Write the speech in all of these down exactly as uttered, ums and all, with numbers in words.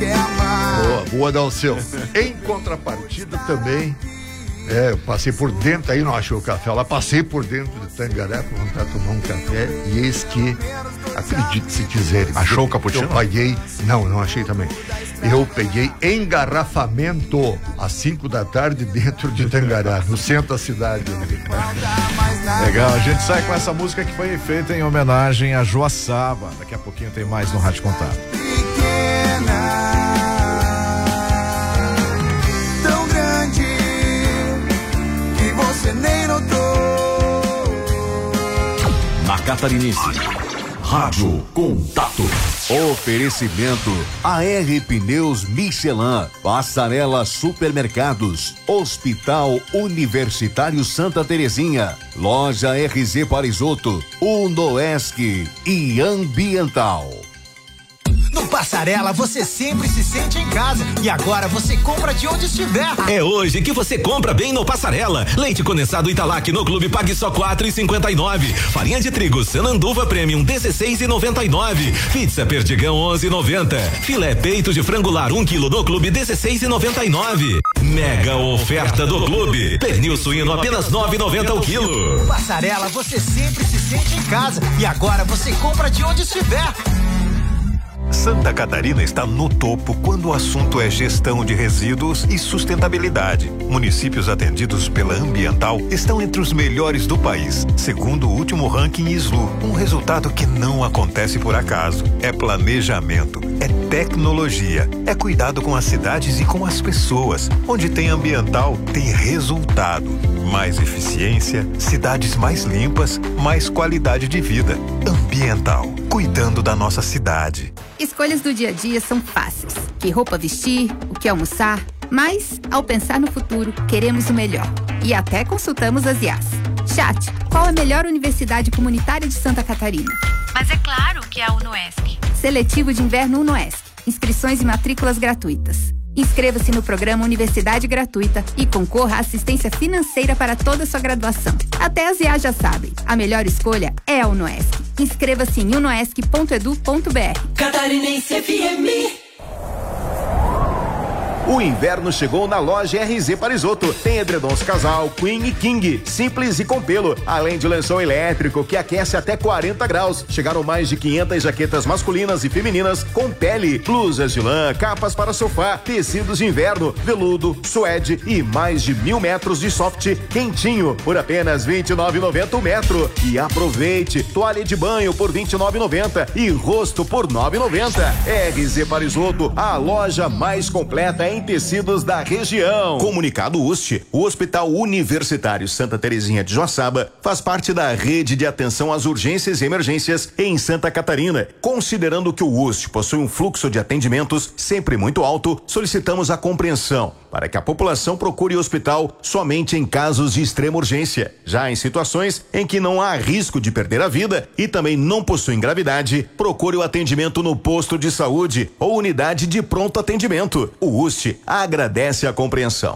Boa, boa, Dalceu. Em contrapartida também, é, eu passei por dentro, aí não achei o café lá, passei por dentro de Tangará para vontade de tomar um café, e eis que, acredite se quiserem. Achou o cappuccino? Eu paguei, não, não achei também. Eu peguei engarrafamento às cinco da tarde dentro de Tangará, no centro da cidade. Legal, a gente sai com essa música que foi feita em homenagem a Joaçaba. Daqui a pouquinho tem mais no Rádio Contato. Tão grande que você nem notou. Na Catarinense, Rádio Contato. Oferecimento A R Pneus Michelin, Passarela Supermercados, Hospital Universitário Santa Terezinha, Loja R Z Parisoto, Unoesc e Ambiental. No Passarela você sempre se sente em casa e agora você compra de onde estiver. É hoje que você compra bem no Passarela. Leite condensado Italac no Clube pague só quatro e cinquenta e nove. Farinha de trigo Sananduva Premium dezesseis e noventa e nove. Pizza Perdigão onze e noventa. Filé peito de frangular um quilo no Clube dezesseis e noventa e nove. Mega oferta do Clube. Pernil suíno apenas nove e noventa o quilo. No Passarela você sempre se sente em casa e agora você compra de onde estiver. Santa Catarina está no topo quando o assunto é gestão de resíduos e sustentabilidade. Municípios atendidos pela Ambiental estão entre os melhores do país, segundo o último ranking I S L U. Um resultado que não acontece por acaso. É planejamento, é tecnologia, é cuidado com as cidades e com as pessoas. Onde tem Ambiental, tem resultado. Mais eficiência, cidades mais limpas, mais qualidade de vida. Ambiental, cuidando da nossa cidade. Escolhas do dia a dia são fáceis. Que roupa vestir, o que almoçar, mas, ao pensar no futuro, queremos o melhor. E até consultamos as I A S. Chat, qual a melhor universidade comunitária de Santa Catarina? Mas é claro que é a Unoesc. Seletivo de Inverno Unoesc. Inscrições e matrículas gratuitas. Inscreva-se no programa Universidade Gratuita e concorra à assistência financeira para toda a sua graduação. Até as I A já sabem, a melhor escolha é a Unoesc. Inscreva-se em unoesc ponto edu ponto br. Catarinense F M. O inverno chegou na loja R Z Parisoto. Tem edredons casal, queen e king, simples e com pelo, além de lençol elétrico que aquece até quarenta graus. Chegaram mais de quinhentas jaquetas masculinas e femininas com pele, blusas de lã, capas para sofá, tecidos de inverno, veludo, suede e mais de mil metros de soft quentinho por apenas vinte e nove reais e noventa centavos o metro. E aproveite, toalha de banho por vinte e nove reais e noventa centavos e rosto por nove reais e noventa centavos. R Z Parisoto, a loja mais completa em tecidos da região. Comunicado U S T, o Hospital Universitário Santa Terezinha de Joaçaba faz parte da rede de atenção às urgências e emergências em Santa Catarina. Considerando que o U S T possui um fluxo de atendimentos sempre muito alto, solicitamos a compreensão para que a população procure o hospital somente em casos de extrema urgência. Já em situações em que não há risco de perder a vida e também não possuem gravidade, procure o atendimento no posto de saúde ou unidade de pronto atendimento. O U S T agradece a compreensão.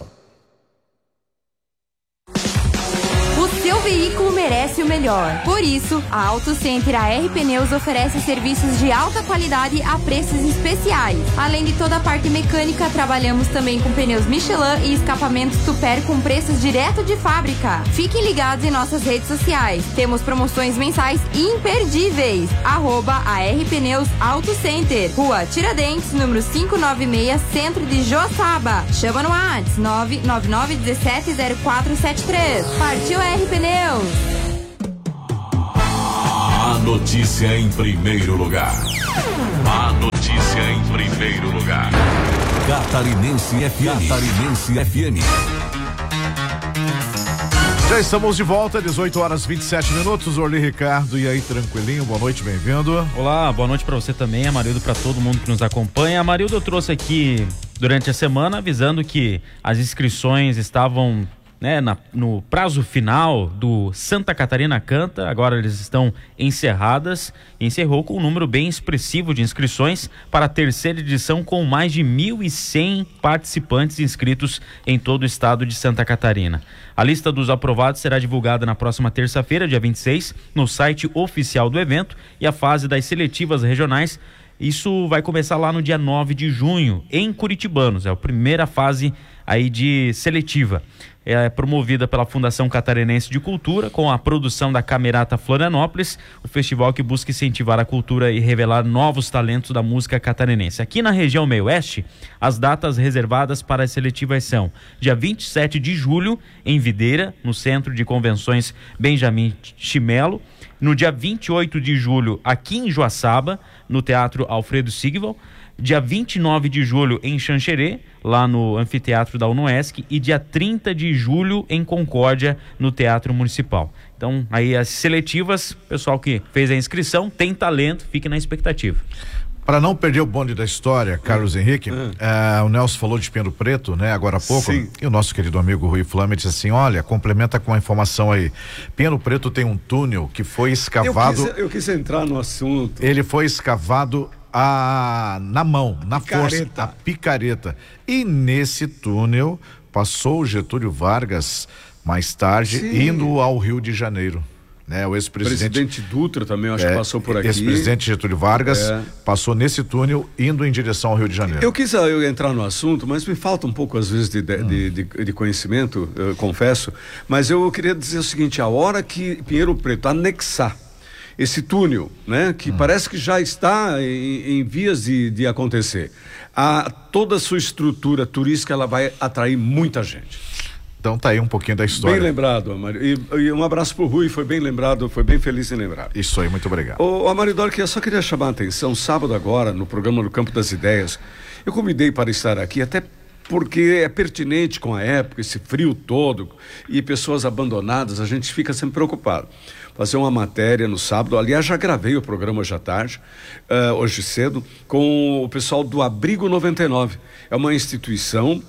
O seu veículo merece o melhor. Por isso, a Auto Center A R Pneus oferece serviços de alta qualidade a preços especiais. Além de toda a parte mecânica, trabalhamos também com pneus Michelin e escapamentos Super com preços direto de fábrica. Fiquem ligados em nossas redes sociais. Temos promoções mensais imperdíveis. Arroba A R Pneus Auto Center. Rua Tiradentes, número quinhentos e noventa e seis, Centro de Joaçaba. Chama no WhatsApp nove nove nove um sete zero quatro sete três. Partiu A R Pneus. A notícia em primeiro lugar. A notícia em primeiro lugar. Catarinense F M. Catarinense F M. Já estamos de volta, dezoito horas e vinte e sete minutos. Orly Ricardo, e aí, tranquilinho? Boa noite, bem-vindo. Olá, boa noite para você também, Amarildo, para todo mundo que nos acompanha. Amarildo, eu trouxe aqui durante a semana avisando que as inscrições estavam, né, na, no prazo final do Santa Catarina Canta. Agora eles estão encerradas, encerrou com um número bem expressivo de inscrições para a terceira edição, com mais de mil e cem participantes inscritos em todo o estado de Santa Catarina. A lista dos aprovados será divulgada na próxima terça-feira, dia vinte e seis, no site oficial do evento, e a fase das seletivas regionais Isso vai começar lá no dia nove de junho, em Curitibanos. É a primeira fase aí de seletiva. É promovida pela Fundação Catarinense de Cultura, com a produção da Camerata Florianópolis, o festival que busca incentivar a cultura e revelar novos talentos da música catarinense. Aqui na região meio-oeste, as datas reservadas para as seletivas são dia vinte e sete de julho, em Videira, no Centro de Convenções Benjamin Chimelo, no dia vinte e oito de julho, aqui em Joaçaba, no Teatro Alfredo Sigval, dia vinte e nove de julho em Xanxerê, lá no Anfiteatro da UNOESC, e dia trinta de julho em Concórdia, no Teatro Municipal. Então, aí as seletivas, pessoal que fez a inscrição, tem talento, fique na expectativa. Para não perder o bonde da história, Carlos hum. Henrique, hum. Uh, o Nelson falou de Pinheiro Preto, né, agora há pouco. Sim. E o nosso querido amigo Rui Flame disse assim: olha, complementa com a informação aí. Pinheiro Preto tem um túnel que foi escavado. Eu quis, eu quis entrar no assunto. Ele foi escavado a, na mão, na picareta. força, a picareta. E nesse túnel passou o Getúlio Vargas mais tarde, Sim. indo ao Rio de Janeiro. Né, o ex-presidente Presidente Dutra também, acho é, que passou por aqui. Ex-presidente Getúlio Vargas é. passou nesse túnel indo em direção ao Rio de Janeiro. Eu quis eu entrar no assunto, mas me falta um pouco às vezes de, de, hum. de, de, de conhecimento, eu confesso, mas eu queria dizer o seguinte: a hora que Pinheiro Preto anexar esse túnel, né, que hum. parece que já está em, em vias de, de acontecer, a, toda a sua estrutura turística ela vai atrair muita gente. Então tá aí um pouquinho da história. Bem lembrado, Amário. E, e um abraço pro Rui, foi bem lembrado, foi bem feliz em lembrar. Isso aí, muito obrigado. Ô, Amário Dória, eu só queria chamar a atenção, sábado agora, no programa do Campo das Ideias, eu convidei para estar aqui, até porque é pertinente com a época, esse frio todo, e pessoas abandonadas, a gente fica sempre preocupado. Fazer uma matéria no sábado, aliás, já gravei o programa hoje à tarde, uh, hoje cedo, com o pessoal do Abrigo noventa e nove. É uma instituição.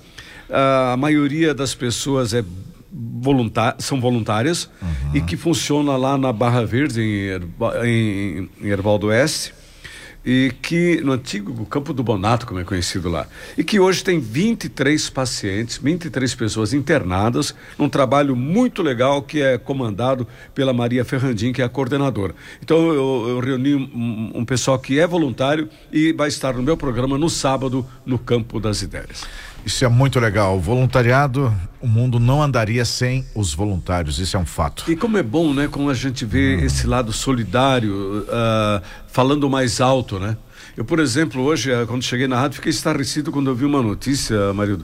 A maioria das pessoas é voluntar, são voluntárias uhum. e que funciona lá na Barra Verde, em, em, em Herval do Oeste, e que no antigo Campo do Bonato, como é conhecido lá, e que hoje tem vinte e três pacientes, vinte e três pessoas internadas, num trabalho muito legal que é comandado pela Maria Ferrandim, que é a coordenadora. Então eu, eu reuni um, um pessoal que é voluntário e vai estar no meu programa no sábado, no Campo das Ideias. Isso é muito legal. O voluntariado, o mundo não andaria sem os voluntários, isso é um fato. E como é bom, né? Como a gente vê hum. esse lado solidário, uh, falando mais alto, né? Eu, por exemplo, hoje, quando cheguei na rádio, fiquei estarrecido quando eu vi uma notícia, marido.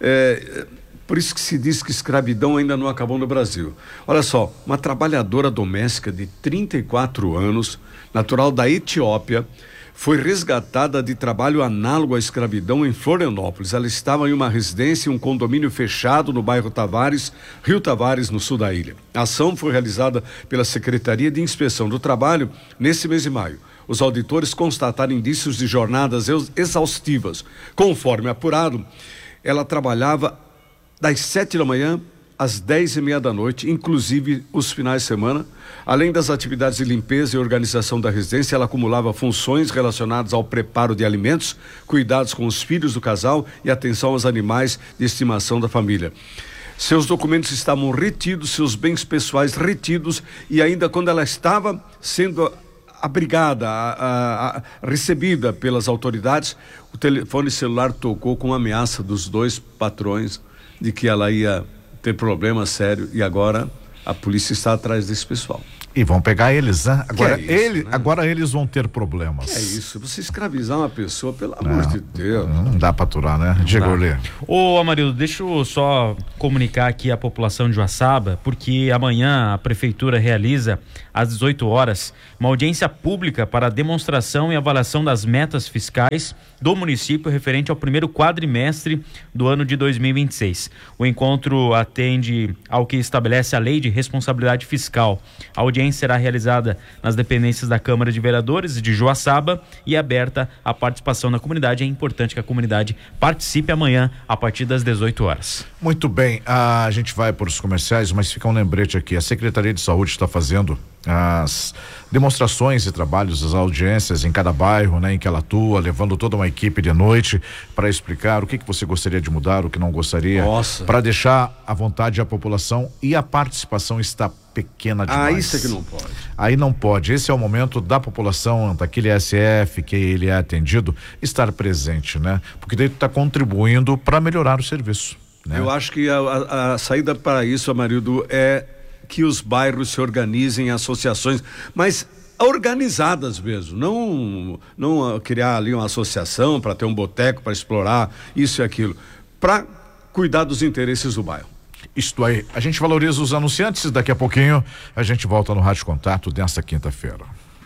É, por isso que se diz que escravidão ainda não acabou no Brasil. Olha só, uma trabalhadora doméstica de trinta e quatro anos, natural da Etiópia, foi resgatada de trabalho análogo à escravidão em Florianópolis. Ela estava em uma residência em um condomínio fechado no bairro Tavares, Rio Tavares, no sul da ilha. A ação foi realizada pela Secretaria de Inspeção do Trabalho nesse mês de maio. Os auditores constataram indícios de jornadas exaustivas. Conforme apurado, ela trabalhava das sete da manhã às dez e meia da noite, inclusive os finais de semana. Além das atividades de limpeza e organização da residência, ela acumulava funções relacionadas ao preparo de alimentos, cuidados com os filhos do casal e atenção aos animais de estimação da família. Seus documentos estavam retidos, seus bens pessoais retidos, e ainda quando ela estava sendo abrigada, a, a, a, recebida pelas autoridades, o telefone celular tocou com ameaça dos dois patrões de que ela ia ter problema sério, e agora a polícia está atrás desse pessoal. E vão pegar eles, né? Agora, é isso, ele, né? agora eles vão ter problemas. Que é isso, você escravizar uma pessoa, pelo não, amor de Deus. Não dá pra aturar, né? Diego Lê. Ô, Amarildo, deixa eu só comunicar aqui à população de Joaçaba, porque amanhã a prefeitura realiza, às dezoito horas, uma audiência pública para demonstração e avaliação das metas fiscais do município referente ao primeiro quadrimestre do ano de dois mil e vinte e seis. O encontro atende ao que estabelece a Lei de Responsabilidade Fiscal. A audiência será realizada nas dependências da Câmara de Vereadores de Joaçaba e aberta à participação da comunidade. É importante que a comunidade participe amanhã a partir das dezoito horas. Muito bem, a gente vai para os comerciais, mas fica um lembrete aqui. A Secretaria de Saúde está fazendo as demonstrações e trabalhos das audiências em cada bairro, né, em que ela atua, levando toda uma equipe de noite para explicar o que que você gostaria de mudar, o que não gostaria, para deixar à vontade a população, e a participação está pequena demais. Ah, isso é que não pode. Aí não pode. Esse é o momento da população, daquele S F que ele é atendido, estar presente, né? Porque daí tu está contribuindo para melhorar o serviço, né? Eu acho que a, a, a saída para isso, Amarildo, é que os bairros se organizem em associações, mas organizadas mesmo, não, não criar ali uma associação para ter um boteco para explorar isso e aquilo, para cuidar dos interesses do bairro. Isto aí, a gente valoriza os anunciantes. Daqui a pouquinho a gente volta no Rádio Contato desta quinta-feira.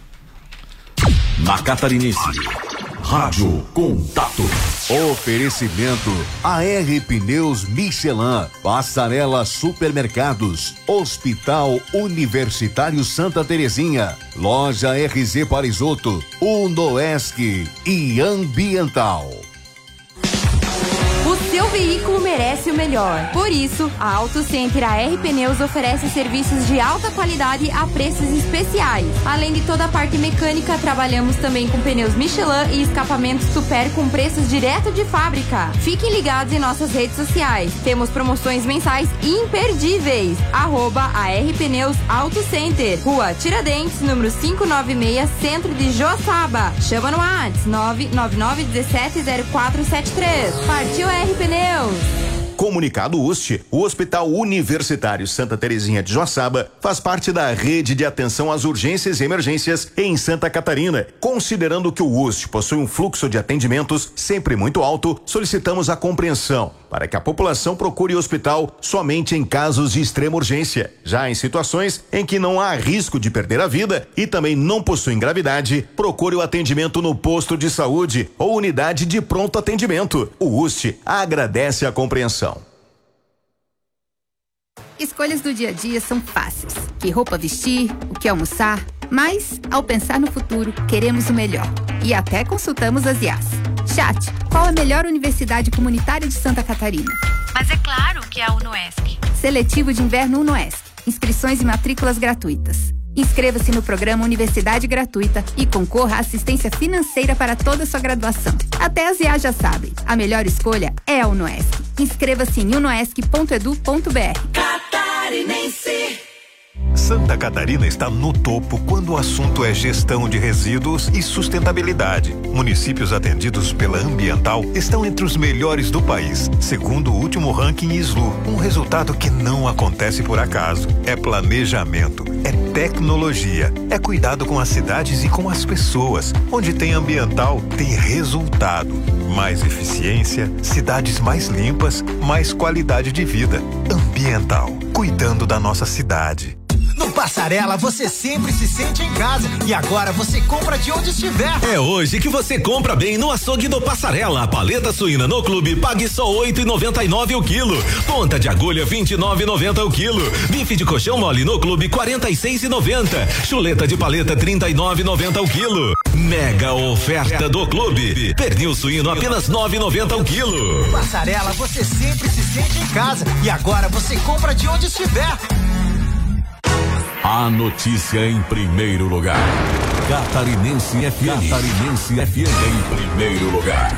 Na Catarinense, Rádio Contato. Oferecimento A R Pneus Michelin, Passarela Supermercados, Hospital Universitário Santa Terezinha, Loja R Z Parisotto, Unoesc e Ambiental. O seu veículo merece o melhor. Por isso, a Auto Center A R Pneus oferece serviços de alta qualidade a preços especiais. Além de toda a parte mecânica, trabalhamos também com pneus Michelin e escapamentos Super com preços direto de fábrica. Fiquem ligados em nossas redes sociais. Temos promoções mensais imperdíveis. Arroba A R Pneus Auto Center, Rua Tiradentes, número quinhentos e noventa e seis, Centro de Joaçaba. Chama no WhatsApp nove nove nove um sete zero quatro sete três. Partiu A R Pneus. Comunicado U S T, o Hospital Universitário Santa Terezinha de Joaçaba faz parte da rede de atenção às urgências e emergências em Santa Catarina. Considerando que o U S T possui um fluxo de atendimentos sempre muito alto, solicitamos a compreensão para que a população procure o hospital somente em casos de extrema urgência. Já em situações em que não há risco de perder a vida e também não possuem gravidade, procure o atendimento no posto de saúde ou unidade de pronto atendimento. O U S T agradece a compreensão. Escolhas do dia a dia são fáceis. Que roupa vestir, o que almoçar. Mas, ao pensar no futuro, queremos o melhor. E até consultamos as I As. Chat, qual a melhor universidade comunitária de Santa Catarina? Mas é claro que é a UnoESC. Seletivo de Inverno UnoESC. Inscrições e matrículas gratuitas. Inscreva-se no programa Universidade Gratuita e concorra à assistência financeira para toda a sua graduação. Até as I As já sabem, a melhor escolha é a UnoESC. Inscreva-se em unoesc ponto edu ponto br. Catarinense. Santa Catarina está no topo quando o assunto é gestão de resíduos e sustentabilidade. Municípios atendidos pela Ambiental estão entre os melhores do país, segundo o último ranking S L U. Um resultado que não acontece por acaso. É planejamento, é tecnologia, é cuidado com as cidades e com as pessoas. Onde tem Ambiental, tem resultado. Mais eficiência, cidades mais limpas, mais qualidade de vida. Ambiental, cuidando da nossa cidade. No Passarela você sempre se sente em casa e agora você compra de onde estiver. É hoje que você compra bem no açougue do Passarela. Paleta suína no clube pague só oito reais e noventa e nove centavos o quilo. Ponta de agulha vinte e nove reais e noventa centavos o quilo. Bife de colchão mole no clube quarenta e seis reais e noventa centavos. Chuleta de paleta trinta e nove reais e noventa centavos o quilo. Mega oferta do clube. Pernil suíno apenas nove reais e noventa centavos o quilo. No Passarela você sempre se sente em casa e agora você compra de onde estiver. A notícia em primeiro lugar. Catarinense F M. Catarinense F M em primeiro lugar.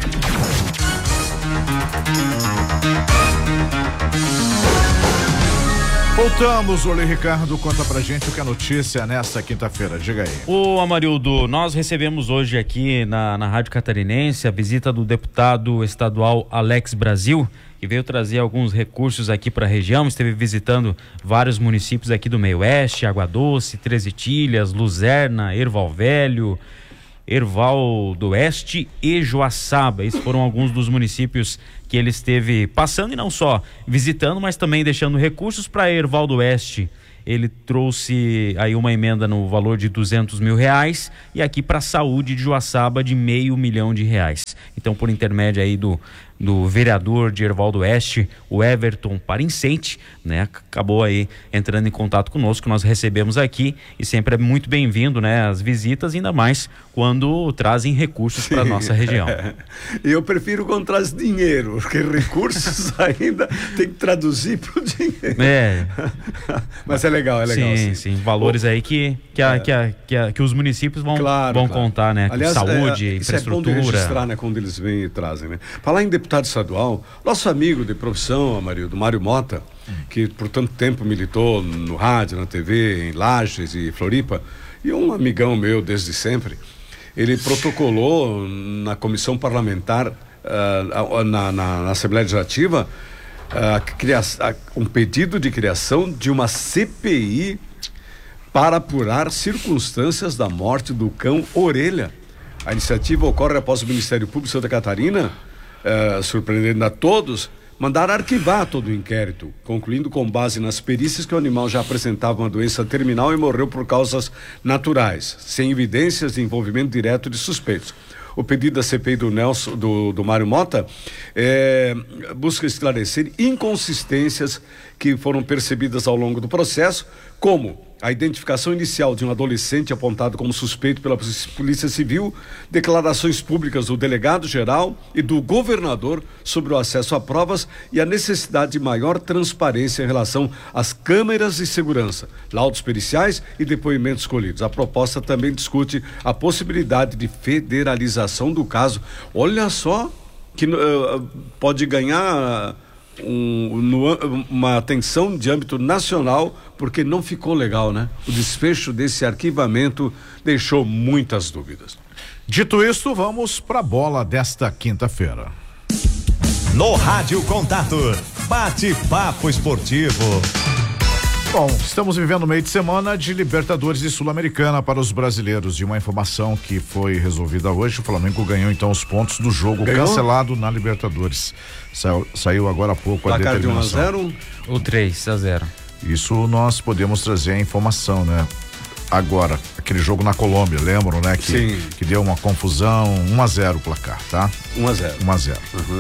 Voltamos, Olê Ricardo, conta pra gente o que é notícia nesta quinta-feira, diga aí. Ô Amarildo, nós recebemos hoje aqui na, na Rádio Catarinense a visita do deputado estadual Alex Brasil, que veio trazer alguns recursos aqui para a região, esteve visitando vários municípios aqui do Meio Oeste, Água Doce, Treze Itilhas, Luzerna, Erval Velho, Erval do Oeste e Joaçaba. Esses foram alguns dos municípios que ele esteve passando e não só visitando, mas também deixando recursos para Erval do Oeste. Ele trouxe aí uma emenda no valor de duzentos mil reais e aqui para a saúde de Joaçaba de meio milhão de reais. Então, por intermédio aí do do vereador de Herval do Oeste, o Everton Parincente, né? Acabou aí entrando em contato conosco, nós recebemos aqui e sempre é muito bem-vindo, né? As visitas, ainda mais quando trazem recursos para nossa região. É. Eu prefiro quando traz dinheiro, porque recursos ainda tem que traduzir para o dinheiro. É. Mas é legal, é legal. Sim, sim, sim. Valores aí que, que, a, é. que, a, que, a, que os municípios vão, claro, vão claro. contar, né? Aliás, saúde, é, infraestrutura. Isso é bom de registrar, né? Quando eles vêm e trazem, né? Falar em deputado estadual, nosso amigo de profissão, Amarildo, Mário Mota, hum. que por tanto tempo militou no rádio, na T V, em Lages e Floripa, e um amigão meu desde sempre, ele protocolou na comissão parlamentar, uh, na, na, na Assembleia Legislativa, uh, um pedido de criação de uma C P I para apurar circunstâncias da morte do cão Orelha. A iniciativa ocorre após o Ministério Público de Santa Catarina, uh, surpreendendo a todos, mandar arquivar todo o inquérito, concluindo com base nas perícias que o animal já apresentava uma doença terminal e morreu por causas naturais, sem evidências de envolvimento direto de suspeitos. O pedido da C P I do Nelson, do, do Mário Mota, é, busca esclarecer inconsistências que foram percebidas ao longo do processo, como a identificação inicial de um adolescente apontado como suspeito pela Polícia Civil, declarações públicas do delegado-geral e do governador sobre o acesso a provas e a necessidade de maior transparência em relação às câmeras de segurança, laudos periciais e depoimentos colhidos. A proposta também discute a possibilidade de federalização do caso. Olha só que uh, pode ganhar um, no, uma atenção de âmbito nacional, porque não ficou legal, né? O desfecho desse arquivamento deixou muitas dúvidas. Dito isto, vamos para a bola desta quinta-feira. No Rádio Contato, bate-papo esportivo. Bom, estamos vivendo meio de semana de Libertadores e Sul-Americana para os brasileiros. E uma informação que foi resolvida hoje: o Flamengo ganhou então os pontos do jogo ganhou? cancelado na Libertadores. Saiu, saiu agora há pouco a placar determinação. De um a zero? O três a zero. Isso nós podemos trazer a informação, né? Agora, aquele jogo na Colômbia, lembram, né? Que, Sim. que deu uma confusão, um a zero o placar, tá? um a zero. um a zero. Uhum.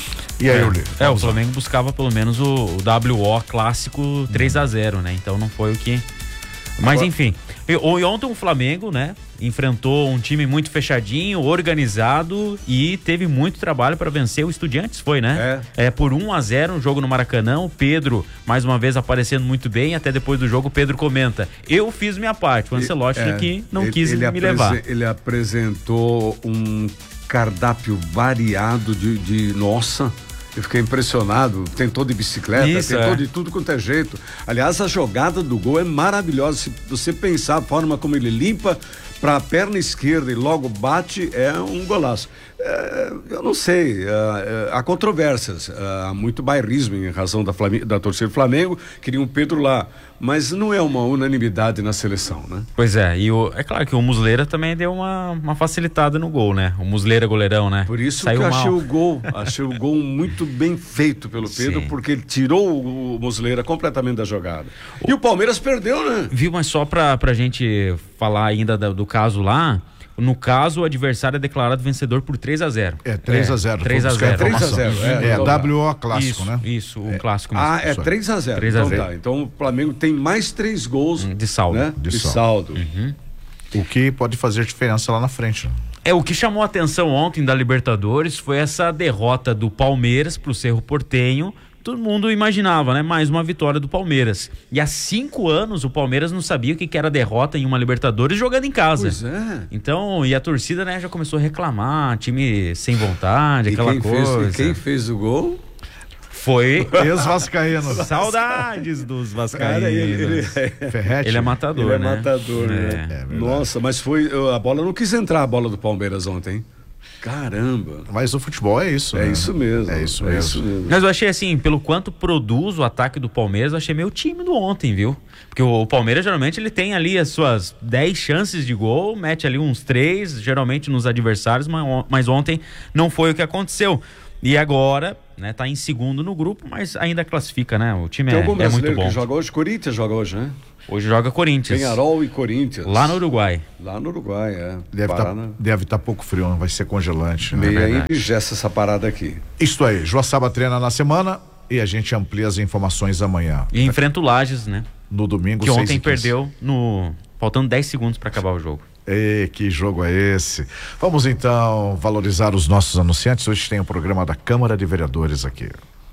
E aí, é, Uli? É, o Flamengo buscava pelo menos o, o W O clássico três a zero, né? Então não foi o que... Mas Agora... enfim, e, e ontem o Flamengo, né, enfrentou um time muito fechadinho, organizado e teve muito trabalho para vencer o Estudiantes, foi, né? É. é por um a zero, um jogo no Maracanã. O Pedro, mais uma vez, aparecendo muito bem. Até depois do jogo, o Pedro comenta: eu fiz minha parte, o Ancelotti é, que não ele, quis ele me levar. Ele apresentou um cardápio variado de, de nossa... Eu fiquei impressionado, tentou de bicicleta, Isso, tentou é. de tudo quanto é jeito. Aliás, a jogada do gol é maravilhosa. Se você pensar a forma como ele limpa para a perna esquerda e logo bate, é um golaço. É, eu não sei, é, há controvérsias, há muito bairrismo em razão da, Flam- da torcida do Flamengo, queria um Pedro lá, mas não é uma unanimidade na seleção, né? Pois é, e o, é claro que o Muslera também deu uma, uma facilitada no gol, né? O Muslera goleirão, né? Por isso Saiu que eu mal. achei o gol, achei o gol muito bem feito pelo Pedro, Sim. porque ele tirou o, o Muslera completamente da jogada. O... E o Palmeiras perdeu, né? Viu, mas só pra, pra gente falar ainda do, do caso lá, no caso o adversário é declarado vencedor por três a zero. É, três a zero. três a zero. três a zero, é. É, W O clássico, isso, né? Isso, o é. clássico mesmo. Ah, é três a zero. três a zero. Então tá, então o Flamengo tem mais três gols de saldo. Né? De, de saldo. saldo. Uhum. O que pode fazer diferença lá na frente, né? É, o que chamou a atenção ontem da Libertadores foi essa derrota do Palmeiras pro Cerro Porteño. Todo mundo imaginava, né? Mais uma vitória do Palmeiras. E há cinco anos o Palmeiras não sabia o que era derrota em uma Libertadores jogando em casa. Pois é. Então, e a torcida, né, já começou a reclamar, time sem vontade, E aquela quem coisa. Fez, e quem fez o gol? Foi ex-vascaínos. Saudades dos vascaínos. Cara, ele, ele, é, Ferretti. ele é matador, ele é né? matador, é. né? É Nossa, mas foi a bola não quis entrar, a bola do Palmeiras ontem. Caramba. Mas o futebol é isso, É né? isso mesmo. É isso é mesmo. Isso mesmo. Mas eu achei assim, pelo quanto produz o ataque do Palmeiras, eu achei meio tímido ontem, viu? Porque o Palmeiras geralmente ele tem ali as suas dez chances de gol, mete ali uns três, geralmente nos adversários, mas ontem não foi o que aconteceu. E agora, né, tá em segundo no grupo, mas ainda classifica, né? O time Tem é, algum é muito brasileiro bom. que joga hoje? Corinthians joga hoje, né? Hoje joga Corinthians. Penharol e Corinthians. Lá no Uruguai. Lá no Uruguai, é. Deve estar tá, deve tá pouco frio, não vai ser congelante. Meio né? aí enrijece essa parada aqui. Isto aí, Joaçaba treina na semana e a gente amplia as informações amanhã. E enfrenta o Lages, né? No domingo, que ontem perdeu no faltando dez segundos para acabar o jogo. E que jogo é esse? Vamos então valorizar os nossos anunciantes. Hoje tem o programa da Câmara de Vereadores aqui.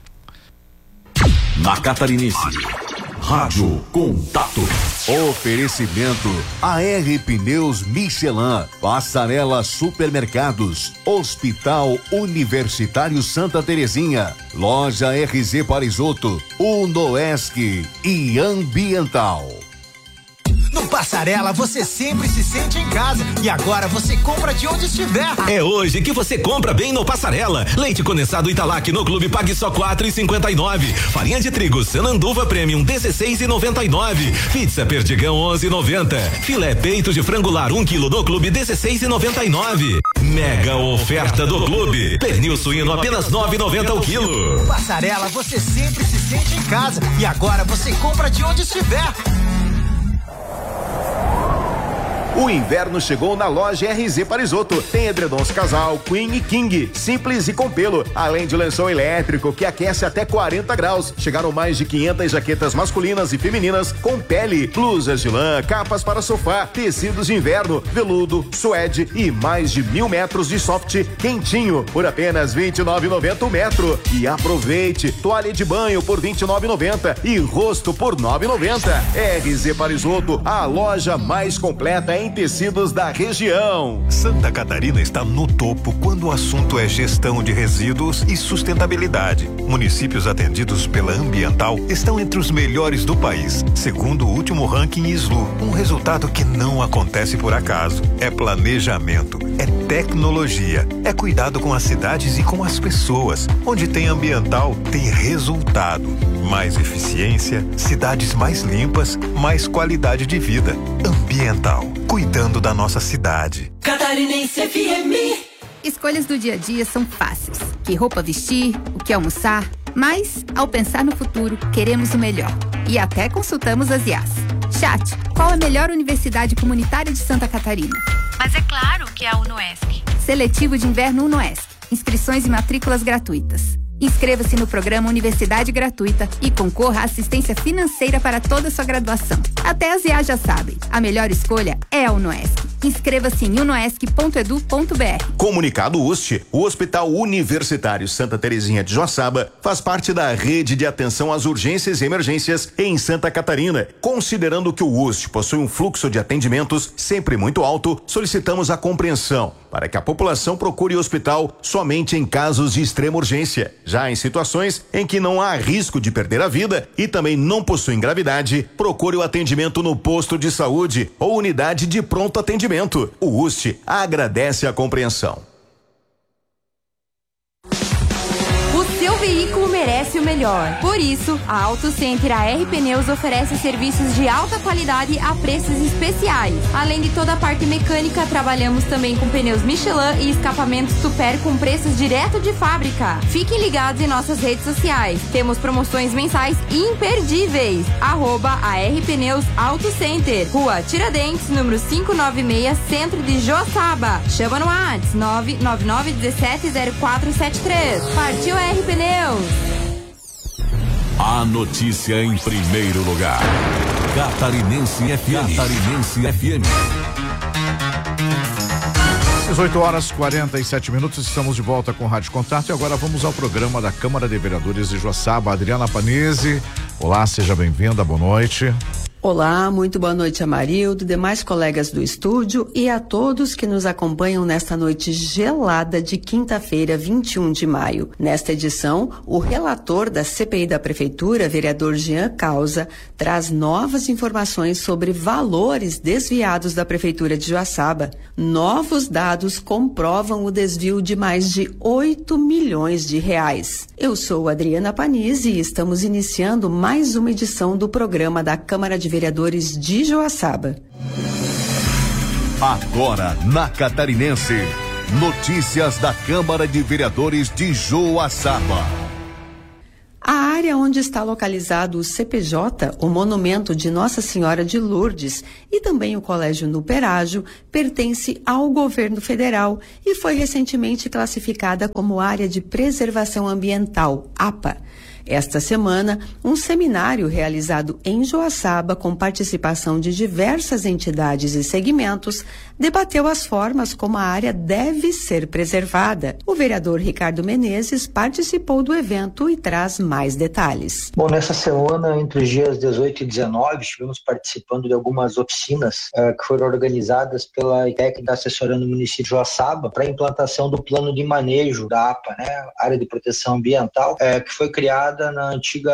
Na Catarinense, Rádio Contato. Oferecimento A R Pneus Michelin, Passarela Supermercados, Hospital Universitário Santa Terezinha, Loja R Z Parisoto, Unoesc e Ambiental. No Passarela você sempre se sente em casa e agora você compra de onde estiver. É hoje que você compra bem no Passarela. Leite condensado Italac no Clube pague só quatro e cinquenta e nove. Farinha de trigo Sananduva Premium dezesseis e noventa e nove. Pizza Perdigão onze e noventa. Filé peito de frangular um quilo no Clube dezesseis e noventa e nove. Mega oferta do Clube. Pernil suíno apenas nove e noventa o quilo. Passarela você sempre se sente em casa e agora você compra de onde estiver. O inverno chegou na loja R Z Parisoto. Tem edredons casal, Queen e King, simples e com pelo, além de lençol elétrico que aquece até quarenta graus. Chegaram mais de quinhentas jaquetas masculinas e femininas com pele, blusas de lã, capas para sofá, tecidos de inverno, veludo, suede e mais de mil metros de soft quentinho por apenas vinte e nove reais e noventa centavos o metro. E aproveite, toalha de banho por vinte e nove reais e noventa centavos e rosto por nove reais e noventa centavos. R Z Parisoto, a loja mais completa em tecidos da região. Santa Catarina está no topo quando o assunto é gestão de resíduos e sustentabilidade. Municípios atendidos pela Ambiental estão entre os melhores do país, segundo o último ranking I S L U. Um resultado que não acontece por acaso. É planejamento, é tecnologia, é cuidado com as cidades e com as pessoas. Onde tem Ambiental, tem resultado. Mais eficiência, cidades mais limpas, mais qualidade de vida. Ambiental, cuidando da nossa cidade. Catarinense F M. Escolhas do dia a dia são fáceis. Que roupa vestir, o que almoçar, mas, ao pensar no futuro, queremos o melhor. E até consultamos as I As. Chat, qual a melhor universidade comunitária de Santa Catarina? Mas é claro que é a Unoesc. Seletivo de Inverno Unoesc. Inscrições e matrículas gratuitas. Inscreva-se no programa Universidade Gratuita e concorra à assistência financeira para toda a sua graduação. Até as I A já sabem, a melhor escolha é a Unoesc. Inscreva-se em unoesc ponto edu ponto br. Comunicado U S T, o Hospital Universitário Santa Terezinha de Joaçaba faz parte da rede de atenção às urgências e emergências em Santa Catarina. Considerando que o U S T possui um fluxo de atendimentos sempre muito alto, solicitamos a compreensão para que a população procure o hospital somente em casos de extrema urgência. Já em situações em que não há risco de perder a vida e também não possuem gravidade, procure o atendimento no posto de saúde ou unidade de pronto atendimento. O U S T agradece a compreensão. O seu veículo merece o melhor. Por isso, a Auto Center A R Pneus oferece serviços de alta qualidade a preços especiais. Além de toda a parte mecânica, trabalhamos também com pneus Michelin e escapamentos Super com preços direto de fábrica. Fiquem ligados em nossas redes sociais. Temos promoções mensais imperdíveis. Arroba A R Pneus Auto Center. Rua Tiradentes, número quinhentos e noventa e seis, Centro de Joaçaba. Chama no WhatsApp nove nove nove um sete zero quatro sete três. Partiu A R Pneus. A notícia em primeiro lugar. Catarinense F M. Catarinense F M. dezoito horas e quarenta e sete minutos, estamos de volta com o Rádio Contato e agora vamos ao programa da Câmara de Vereadores de Joaçaba. Adriana Panizzi, olá, seja bem-vinda, boa noite. Olá, muito boa noite a Marildo, demais colegas do estúdio e a todos que nos acompanham nesta noite gelada de quinta-feira, vinte e um de maio. Nesta edição, o relator da C P I da Prefeitura, vereador Jean Causa, traz novas informações sobre valores desviados da Prefeitura de Joaçaba. Novos dados comprovam o desvio de mais de oito milhões de reais. Eu sou Adriana Panizzi e estamos iniciando mais uma edição do programa da Câmara de Vereadores de Joaçaba. Agora na Catarinense, Notícias da Câmara de Vereadores de Joaçaba. A área onde está localizado o C P J, o Monumento de Nossa Senhora de Lourdes, e também o Colégio no Perágio, pertence ao governo federal e foi recentemente classificada como área de preservação ambiental, A P A. Esta semana, um seminário realizado em Joaçaba, com participação de diversas entidades e segmentos, debateu as formas como a área deve ser preservada. O vereador Ricardo Menezes participou do evento e traz mais detalhes. Bom, nessa semana, entre os dias dezoito e dezenove, estivemos participando de algumas oficinas uh, que foram organizadas pela I T E C, da assessorando o município de Joaçaba, para a implantação do plano de manejo da A P A, né, área de proteção ambiental, uh, que foi criada na antiga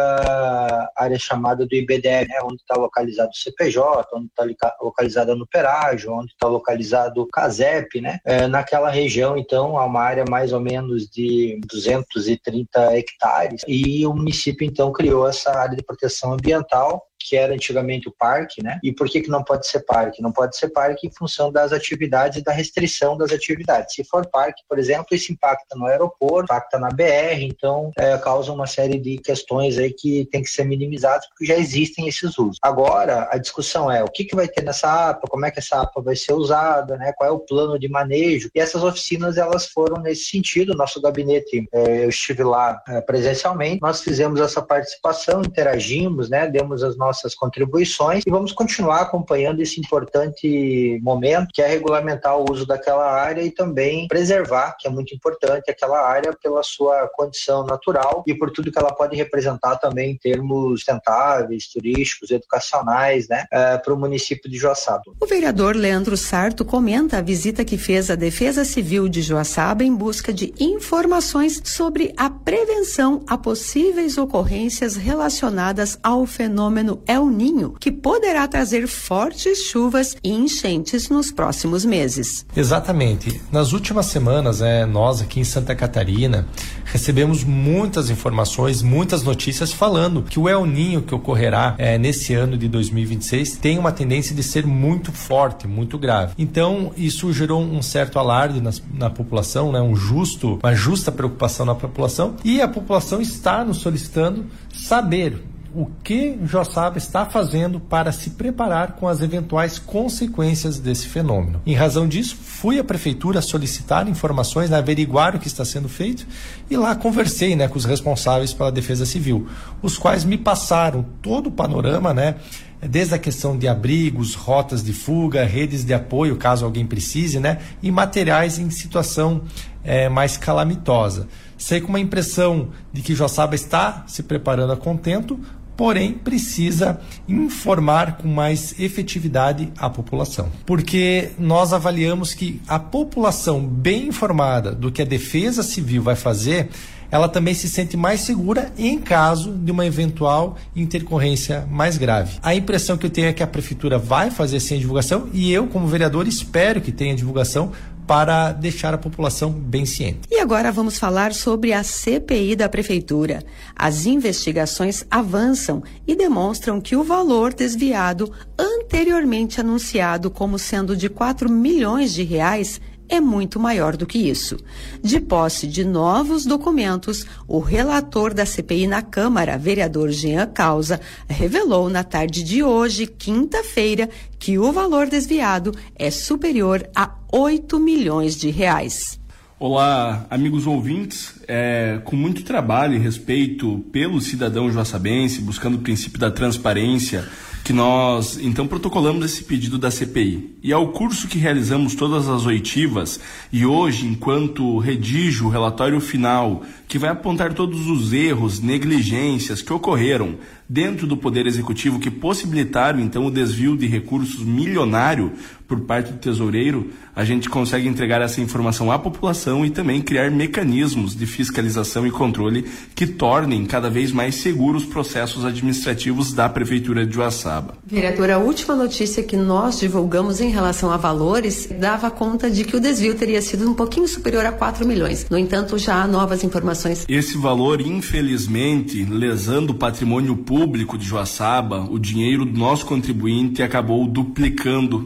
área chamada do I B D E, né, onde está localizado o C P J, onde está localizada no Perágio, onde está localizado o CASEP, né, é, naquela região. Então, há uma área mais ou menos de duzentos e trinta hectares, e o município então criou essa área de proteção ambiental, que era antigamente o parque, né? E por que que não pode ser parque? Não pode ser parque em função das atividades e da restrição das atividades. Se for parque, por exemplo, isso impacta no aeroporto, impacta na B R, então é, causa uma série de questões aí que tem que ser minimizadas, porque já existem esses usos. Agora, a discussão é o que que vai ter nessa A P A, como é que essa A P A vai ser usada, né? Qual é o plano de manejo? E essas oficinas, elas foram nesse sentido. Nosso gabinete, é, eu estive lá é, presencialmente, nós fizemos essa participação, interagimos, né? Demos as nossas nossas contribuições e vamos continuar acompanhando esse importante momento, que é regulamentar o uso daquela área e também preservar, que é muito importante, aquela área pela sua condição natural e por tudo que ela pode representar também em termos sustentáveis, turísticos, educacionais, né, é, para o município de Joaçaba. O vereador Leandro Sarto comenta a visita que fez a Defesa Civil de Joaçaba em busca de informações sobre a prevenção a possíveis ocorrências relacionadas ao fenômeno El Ninho, que poderá trazer fortes chuvas e enchentes nos próximos meses. Exatamente. Nas últimas semanas, é, nós aqui em Santa Catarina recebemos muitas informações, muitas notícias falando que o El Ninho que ocorrerá é, nesse ano de dois mil e vinte e seis tem uma tendência de ser muito forte, muito grave. Então, isso gerou um certo alarde na, na população, né, um justo, uma justa preocupação na população, e a população está nos solicitando saber o que Joaçaba está fazendo para se preparar com as eventuais consequências desse fenômeno. Em razão disso, fui à prefeitura solicitar informações, né, averiguar o que está sendo feito, e lá conversei, né, com os responsáveis pela Defesa Civil, os quais me passaram todo o panorama, né, desde a questão de abrigos, rotas de fuga, redes de apoio, caso alguém precise, né, e materiais em situação é, mais calamitosa. Sei com uma impressão de que Joaçaba está se preparando a contento, porém precisa informar com mais efetividade a população. Porque nós avaliamos que a população bem informada do que a Defesa Civil vai fazer, ela também se sente mais segura em caso de uma eventual intercorrência mais grave. A impressão que eu tenho é que a Prefeitura vai fazer sim a divulgação, e eu, como vereador, espero que tenha divulgação para deixar a população bem ciente. E agora vamos falar sobre a C P I da Prefeitura. As investigações avançam e demonstram que o valor desviado, anteriormente anunciado como sendo de quatro milhões de reais, é muito maior do que isso. De posse de novos documentos, o relator da C P I na Câmara, vereador Jean Causa, revelou na tarde de hoje, quinta-feira, que o valor desviado é superior a oito milhões de reais. Olá, amigos ouvintes. É, com muito trabalho e respeito pelo cidadão joaçabense, buscando o princípio da transparência, que nós então protocolamos esse pedido da C P I. E ao curso que realizamos todas as oitivas, e hoje, enquanto redijo o relatório final, que vai apontar todos os erros, negligências que ocorreram dentro do Poder Executivo, que possibilitaram então o desvio de recursos milionário por parte do tesoureiro, a gente consegue entregar essa informação à população e também criar mecanismos de fiscalização e controle que tornem cada vez mais seguros os processos administrativos da Prefeitura de Joaçaba. Vereador, a última notícia que nós divulgamos em relação a valores dava conta de que o desvio teria sido um pouquinho superior a quatro milhões. No entanto, já há novas informações. Esse valor, infelizmente, lesando o patrimônio público de Joaçaba, o dinheiro do nosso contribuinte acabou duplicando após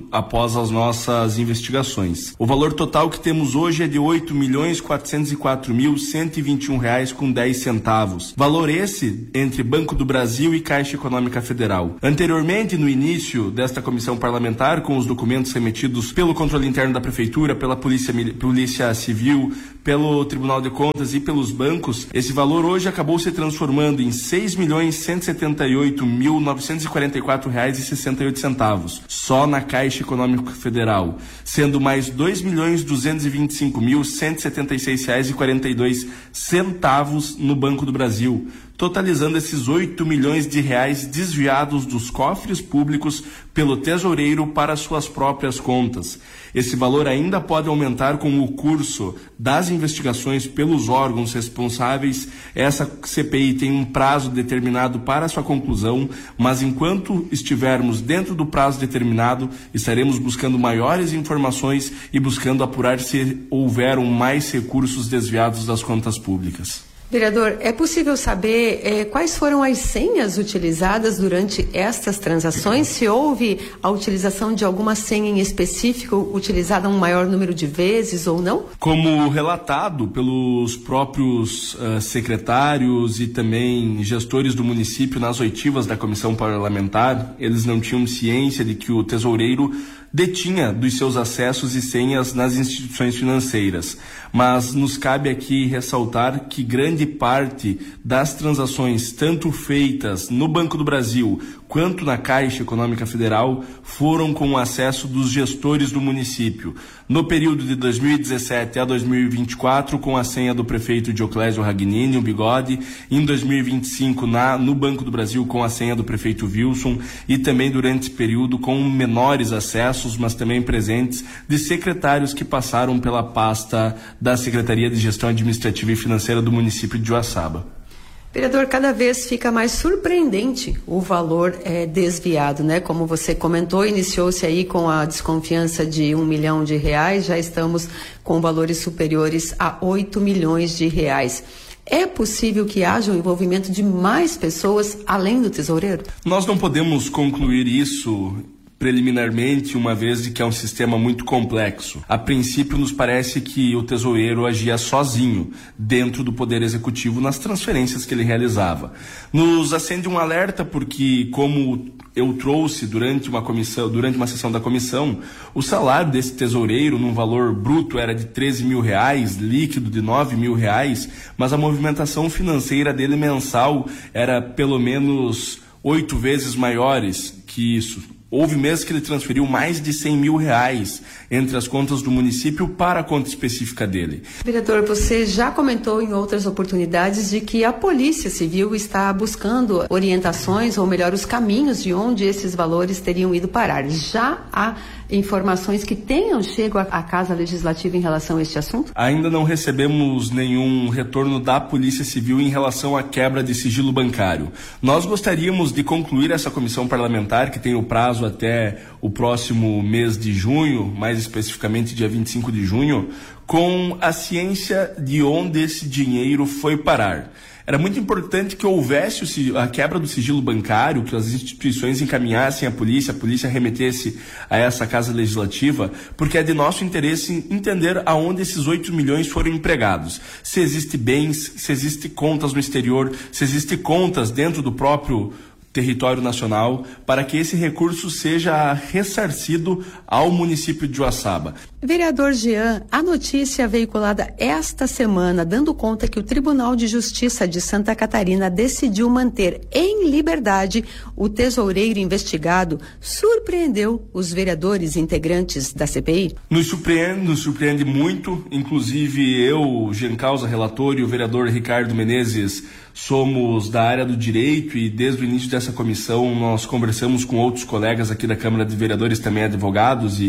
após as nossas investigações. O valor total que temos hoje é de oito milhões quatrocentos e quatro mil cento e vinte e um reais com dez centavos. Valor esse entre Banco do Brasil e Caixa Econômica Federal. Anteriormente, no início desta comissão parlamentar, com os documentos remetidos pelo controle interno da Prefeitura, pela Polícia, Polícia Civil, pelo Tribunal de Contas e pelos bancos, esse valor hoje acabou se transformando em seis milhões cento e setenta e oito mil novecentos e quarenta e quatro reais e sessenta e oito centavos, só na Caixa Econômica Federal, sendo mais dois milhões duzentos e vinte e cinco mil cento e setenta e seis reais e quarenta e dois centavos no Banco do Brasil, totalizando esses oito milhões de reais desviados dos cofres públicos pelo tesoureiro para suas próprias contas. Esse valor ainda pode aumentar com o curso das investigações pelos órgãos responsáveis. Essa C P I tem um prazo determinado para sua conclusão, mas enquanto estivermos dentro do prazo determinado, estaremos buscando maiores informações e buscando apurar se houveram mais recursos desviados das contas públicas. Vereador, é possível saber eh, quais foram as senhas utilizadas durante estas transações? Se houve a utilização de alguma senha em específico, utilizada um maior número de vezes ou não? Como relatado pelos próprios uh, secretários e também gestores do município nas oitivas da comissão parlamentar, eles não tinham ciência de que o tesoureiro detinha dos seus acessos e senhas nas instituições financeiras. Mas nos cabe aqui ressaltar que grande parte das transações, tanto feitas no Banco do Brasil quanto na Caixa Econômica Federal, foram com o acesso dos gestores do município. No período de dois mil e dezessete a dois mil e vinte e quatro, com a senha do prefeito Dioclésio Ragnini, o Bigode, em dois mil e vinte e cinco na, no Banco do Brasil com a senha do prefeito Wilson, e também durante esse período com menores acessos, mas também presentes, de secretários que passaram pela pasta da Secretaria de Gestão Administrativa e Financeira do município de Joaçaba. Vereador, cada vez fica mais surpreendente o valor é, desviado, né? Como você comentou, iniciou-se aí com a desconfiança de um milhão de reais, já estamos com valores superiores a oito milhões de reais. É possível que haja o envolvimento de mais pessoas além do tesoureiro? Nós não podemos concluir isso preliminarmente, uma vez de que é um sistema muito complexo. A princípio, nos parece que o tesoureiro agia sozinho dentro do Poder Executivo nas transferências que ele realizava. Nos acende um alerta porque, como eu trouxe durante uma comissão, durante uma sessão da comissão, o salário desse tesoureiro, num valor bruto, era de treze mil reais, líquido de nove mil reais, mas a movimentação financeira dele mensal era pelo menos oito vezes maiores que isso. Houve meses que ele transferiu mais de cem mil reais entre as contas do município para a conta específica dele. Vereador, você já comentou em outras oportunidades de que a Polícia Civil está buscando orientações, ou melhor, os caminhos de onde esses valores teriam ido parar. Já há informações que tenham chego à Casa Legislativa em relação a este assunto? Ainda não recebemos nenhum retorno da Polícia Civil em relação à quebra de sigilo bancário. Nós gostaríamos de concluir essa comissão parlamentar, que tem o prazo até o próximo mês de junho, mais especificamente dia vinte e cinco de junho, com a ciência de onde esse dinheiro foi parar. Era muito importante que houvesse a quebra do sigilo bancário, que as instituições encaminhassem à polícia, a polícia remetesse a essa Casa Legislativa, porque é de nosso interesse entender aonde esses oito milhões foram empregados. Se existem bens, se existem contas no exterior, se existem contas dentro do próprio território nacional, para que esse recurso seja ressarcido ao município de Joaçaba. Vereador Jean, a notícia veiculada esta semana, dando conta que o Tribunal de Justiça de Santa Catarina decidiu manter em liberdade o tesoureiro investigado, surpreendeu os vereadores integrantes da C P I? Nos surpreende, nos surpreende muito, inclusive eu, Jean Causa, relator, e o vereador Ricardo Menezes, somos da área do direito, e desde o início dessa comissão nós conversamos com outros colegas aqui da Câmara de Vereadores, também advogados, e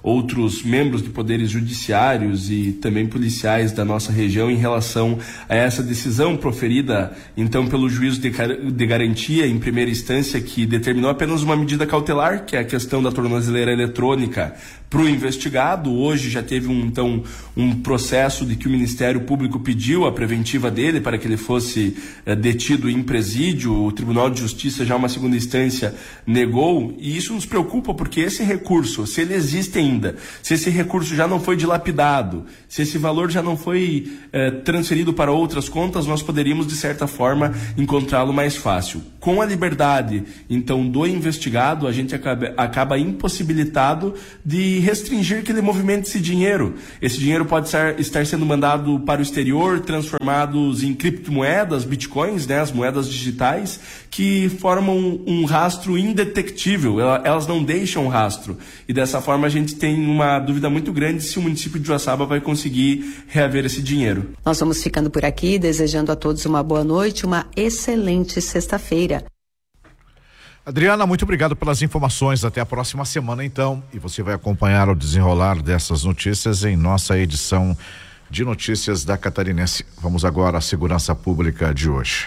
outros membros de poderes judiciários e também policiais da nossa região em relação a essa decisão proferida então pelo juízo de, de garantia em primeira instância, que determinou apenas uma medida cautelar, que é a questão da tornozeleira eletrônica para o investigado. Hoje já teve um, então um processo de que o Ministério Público pediu a preventiva dele para que ele fosse eh, detido em presídio. O Tribunal de Justiça, já uma segunda instância, negou, e isso nos preocupa porque esse recurso, se ele existe ainda, se esse recurso já não foi dilapidado, se esse valor já não foi eh, transferido para outras contas, nós poderíamos de certa forma encontrá-lo mais fácil. Com a liberdade então do investigado, a gente acaba, acaba impossibilitado de restringir que ele movimente esse dinheiro. Esse dinheiro pode estar, estar sendo mandado para o exterior, transformados em criptomoedas, bitcoins, né, as moedas digitais, que formam um, um rastro indetectível. Elas não deixam rastro. E dessa forma a gente tem uma dúvida muito grande se o município de Joaçaba vai conseguir reaver esse dinheiro. Nós vamos ficando por aqui, desejando a todos uma boa noite, uma excelente sexta-feira. Adriana, muito obrigado pelas informações. Até a próxima semana, então. E você vai acompanhar o desenrolar dessas notícias em nossa edição de notícias da Catarinense. Vamos agora à segurança pública de hoje.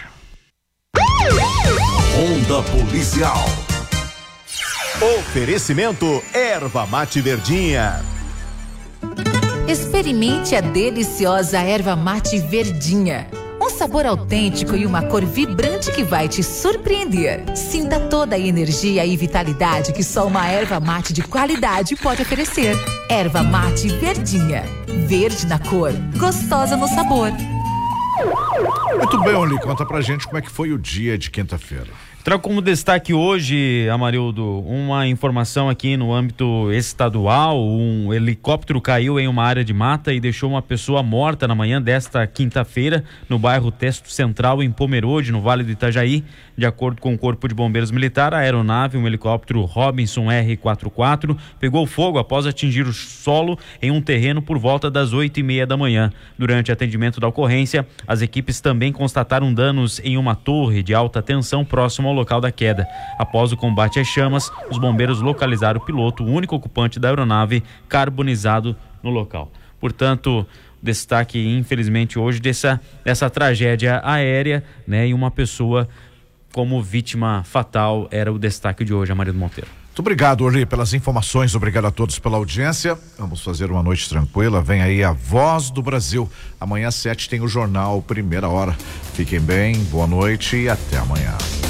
Ronda Policial. Oferecimento Erva Mate Verdinha. Experimente a deliciosa Erva Mate Verdinha. Um sabor autêntico e uma cor vibrante que vai te surpreender. Sinta toda a energia e vitalidade que só uma erva mate de qualidade pode oferecer. Erva Mate Verdinha. Verde na cor, gostosa no sabor. Muito bem, Oli, conta pra gente como é que foi o dia de quinta-feira. Trago como destaque hoje, Amarildo, uma informação aqui no âmbito estadual. Um helicóptero caiu em uma área de mata e deixou uma pessoa morta na manhã desta quinta-feira no bairro Testo Central, em Pomerode, no Vale do Itajaí. De acordo com o Corpo de Bombeiros Militar, a aeronave, um helicóptero Robinson R quarenta e quatro, pegou fogo após atingir o solo em um terreno por volta das oito e meia da manhã. Durante atendimento da ocorrência, as equipes também constataram danos em uma torre de alta tensão próximo ao local da queda. Após o combate às chamas, os bombeiros localizaram o piloto, o único ocupante da aeronave, carbonizado no local. Portanto, destaque, infelizmente, hoje dessa, dessa tragédia aérea, né? E uma pessoa como vítima fatal era o destaque de hoje, Amarildo Monteiro. Muito obrigado, Oli, pelas informações. Obrigado a todos pela audiência. Vamos fazer uma noite tranquila. Vem aí a Voz do Brasil. Amanhã às sete tem o jornal Primeira Hora. Fiquem bem, boa noite e até amanhã.